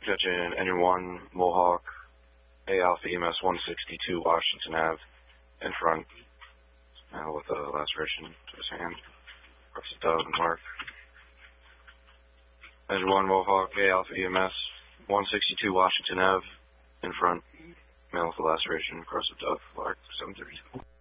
Attention, Engine 1, Mohawk, A Alpha EMS 162, Washington Ave, in front, with a laceration to his hand, across the dove and mark. Engine 1, Mohawk, A Alpha EMS 162, Washington Ave, in front, male with a laceration across the dove, mark 732.